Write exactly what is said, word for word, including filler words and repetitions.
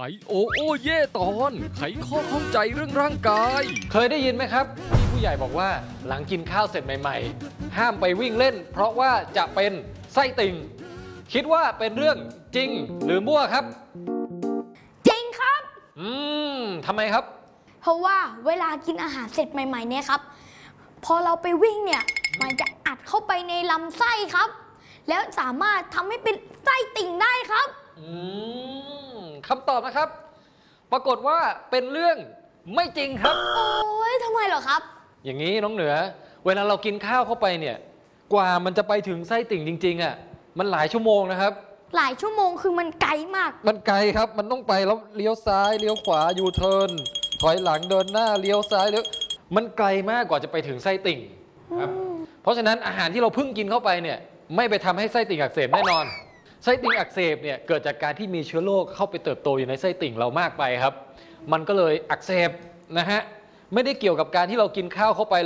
โอโอเย่ตอนไขข้อข้องใจเรื่องร่างกายเคยได้ยินไหมครับที่ผู้ใหญ่บอกว่าหลังกินข้าวเสร็จใหม่ๆห้ามไปวิ่งเล่นเพราะว่าจะเป็นไส้ติ่งคิดว่าเป็นเรื่องจริงหรือมั่วครับจริงครับอืมทำไมครับเพราะว่าเวลากินอาหารเสร็จใหม่ๆเนี่ยครับพอเราไปวิ่งเนี่ยมันจะอัดเข้าไปในลำไส้ครับแล้วสามารถทำให้เป็นไส้ติ่งได้ครับอืมคำตอบนะครับปรากฏว่าเป็นเรื่องไม่จริงครับโอ้ยทำไมเหรอครับอย่างนี้น้องเหนือเวลาเรากินข้าวเข้าไปเนี่ยกว่ามันจะไปถึงไส้ติ่งจริงๆอ่ะมันหลายชั่วโมงนะครับหลายชั่วโมงคือมันไกลมากมันไกลครับมันต้องไปแล้วเลี้ยวซ้ายเลี้ยวขวายูเทิร์นถอยหลังเดินหน้าเลี้ยวซ้ายเลี้ยวมันไกลมากกว่าจะไปถึงไส้ติ่งครับเพราะฉะนั้นอาหารที่เราเพิ่งกินเข้าไปเนี่ยไม่ไปทำให้ไส้ติ่งอักเสบแน่นอนไส้ติ่งอักเสบเนี่ยเกิดจากการที่มีเชื้อโรคเข้าไปเติบโตอยู่ในไส้ติ่งเรามากไปครับมันก็เลยอักเสบนะฮะไม่ได้เกี่ยวกับการที่เรากินข้าวเข้าไป